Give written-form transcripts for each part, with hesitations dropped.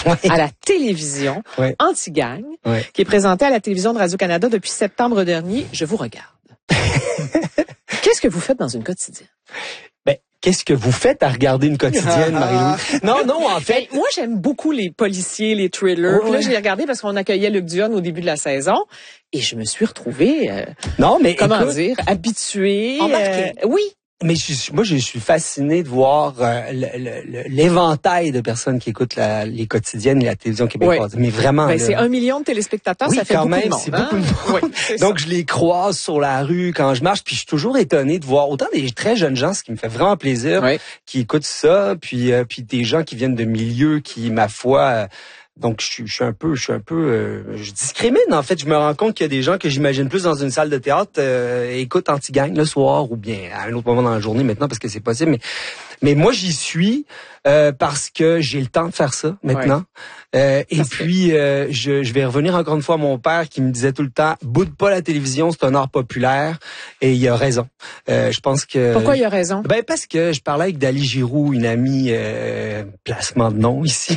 à la télévision, Anti-Gang, qui est présenté à la télévision de Radio-Canada depuis septembre dernier. Je vous regarde. Qu'est-ce que vous faites dans une quotidienne? Qu'est-ce que vous faites à regarder une quotidienne, Marie-Louise? Non, en fait. Moi, j'aime beaucoup les policiers, les thrillers. Là, j'ai regardé parce qu'on accueillait Luc Dionne au début de la saison. Et je me suis retrouvée, habituée. Oui. Mais moi, je suis fasciné de voir l'éventail de personnes qui écoutent les quotidiennes et la télévision québécoise. Mais vraiment. C'est 1 million de téléspectateurs, ça fait beaucoup de monde. C'est beaucoup de monde. Donc, je les croise sur la rue quand je marche, puis je suis toujours étonné de voir autant des très jeunes gens, ce qui me fait vraiment plaisir, qui écoutent ça, puis des gens qui viennent de milieux qui, ma foi, donc je discrimine en fait. Je me rends compte qu'il y a des gens que j'imagine plus dans une salle de théâtre écoutent Anti-Gang le soir ou bien à un autre moment dans la journée maintenant parce que c'est possible. Mais moi j'y suis parce que j'ai le temps de faire ça maintenant. Je vais revenir encore une fois à mon père qui me disait tout le temps boude pas la télévision, c'est un art populaire, et il a raison. Je pense que Pourquoi il a raison? Parce que je parlais avec Dali Giroux, une amie placement de nom ici.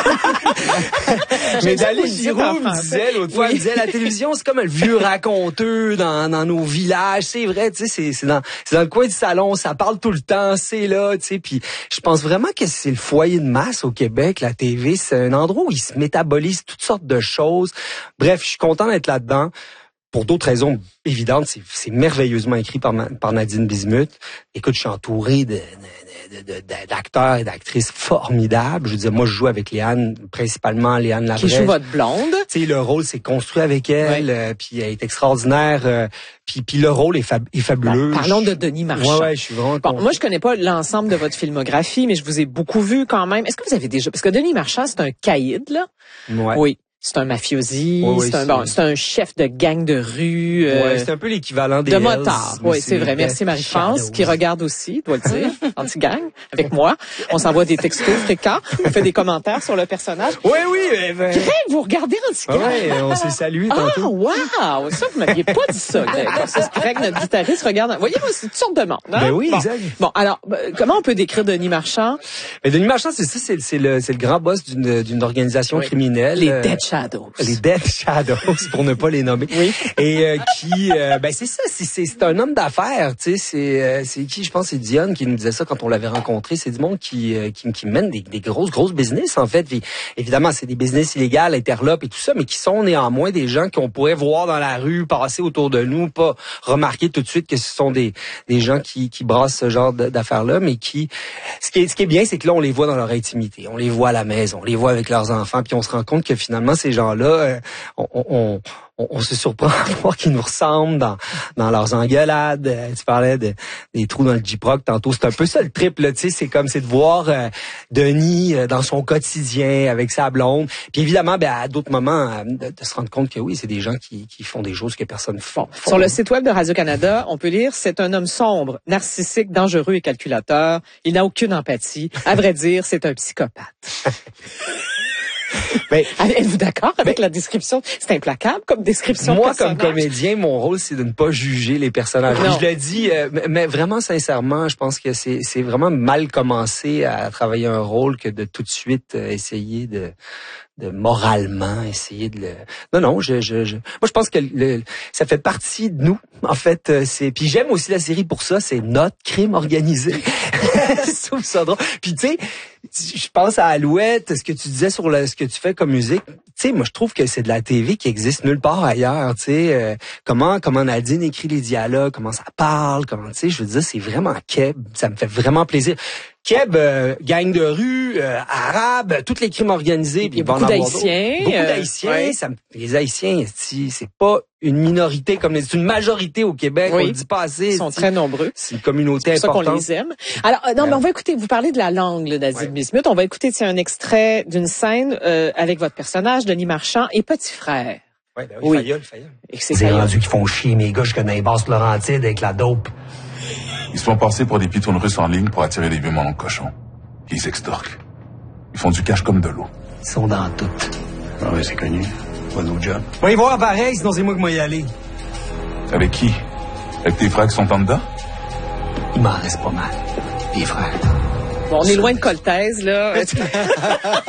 Mais Dali Giroux me disait l'autre fois, il disait la télévision c'est comme le vieux raconteur dans nos villages, c'est vrai, tu sais, c'est dans le coin du salon, ça parle tout le temps, c'est là, tu sais, puis je pense vraiment que c'est le foyer de masse au Québec, la TV, c'est un endroit où il se métabolise toutes sortes de choses. Bref, je suis content d'être là-dedans. Pour d'autres raisons évidentes, c'est merveilleusement écrit par Nadine Bismuth. Écoute, je suis entouré d'acteurs et d'actrices formidables. Je veux dire, moi, je joue avec principalement Léane Labrèche. Qui joue votre blonde. Tu sais, le rôle s'est construit avec elle, puis elle est extraordinaire. Puis le rôle est fabuleux. Parlons de Denis Marchand. Ouais, je suis vraiment content. Moi, je connais pas l'ensemble de votre filmographie, mais je vous ai beaucoup vu quand même. Est-ce que vous avez déjà... Parce que Denis Marchand, c'est un caïd, là. Ouais. Oui. C'est un mafiosi, c'est un chef de gang de rue. C'est un peu l'équivalent des de motard. Oui, c'est vrai. Merci Marie-France, qui regarde aussi, dois le dire, Anti-Gang, avec moi. On s'envoie des textos fréquents, on fait des commentaires sur le personnage. Oui. Greg, vous regardez Anti-Gang? Oui, on s'est salué tantôt. Ah, wow! Ça, vous m'aviez pas dit ça, Greg. C'est Greg, notre guitariste, regarde. Voyez, c'est une sorte de monde, hein? Ben oui, exact. Bon, alors, comment on peut décrire Denis Marchand? Denis Marchand, c'est le grand boss d'une organisation criminelle. Les Dead Shadows. Les Dead Shadows, pour ne pas les nommer. Oui. Et c'est ça, c'est un homme d'affaires, tu sais, c'est qui, je pense, c'est Dionne qui nous disait ça quand on l'avait rencontré, c'est du monde qui mène des grosses business, en fait. Puis, évidemment, c'est des business illégaux, interlopes et tout ça, mais qui sont néanmoins des gens qu'on pourrait voir dans la rue, passer autour de nous, pas remarquer tout de suite que ce sont des gens qui brassent ce genre d'affaires-là, mais ce qui est bien, c'est que là, on les voit dans leur intimité, on les voit à la maison, on les voit avec leurs enfants, puis on se rend compte que finalement, ces gens-là, on se surprend à voir qu'ils nous ressemblent dans leurs engueulades. Tu parlais des trous dans le J-Proc tantôt. C'est un peu ça le trip, là, tu sais. C'est de voir Denis dans son quotidien avec sa blonde. Puis évidemment, à d'autres moments, de se rendre compte que oui, c'est des gens qui font des choses que personne ne fait. Sur le site web de Radio-Canada, on peut lire « C'est un homme sombre, narcissique, dangereux et calculateur. Il n'a aucune empathie. À vrai dire, c'est un psychopathe. » Êtes-vous d'accord avec la description? C'est implacable comme description. Moi, comme comédien, mon rôle, c'est de ne pas juger les personnages. Je le dis, mais vraiment sincèrement, je pense que c'est vraiment mal commencer à travailler un rôle que de tout de suite essayer de moralement essayer de le... Non, moi je pense que ça fait partie de nous. En fait, puis j'aime aussi la série pour ça, c'est notre crime organisé. Je trouve ça drôle. Puis tu sais, je pense à Alouette, ce que tu disais sur ce que tu fais comme musique. Tu sais, moi je trouve que c'est de la TV qui existe nulle part ailleurs, tu sais, comment Nadine écrit les dialogues, comment ça parle, comment tu sais, je veux dire c'est vraiment Keb, ça me fait vraiment plaisir. Keb, gang de rue, arabe, tous les crimes organisés. Il y a beaucoup d'Haïtiens. Les Haïtiens, c'est pas une minorité c'est une majorité au Québec. On le dit pas assez. Ils sont très nombreux. C'est une communauté importante. C'est pour ça qu'on les aime. Alors, mais on va écouter, vous parlez de la langue, Nadine Bismuth. On va écouter, un extrait d'une scène avec votre personnage, Denis Marchand, et Petit Frère. Fayolle. C'est rendu qu'ils font chier mes gars jusqu'à dans les basses Laurentides avec la dope. Ils se font passer pour des pitounes russes en ligne pour attirer les vieux melons de cochons. Ils extorquent. Ils font du cash comme de l'eau. Ils sont dans tout. Ah oui, c'est connu. Pas nos jobs. Va y voir pareil, sinon c'est moi qui vais y aller. Avec qui? Avec tes frères qui sont en dedans? Il m'en reste pas mal. Les frères. Bon, on est loin de Coltèse, là.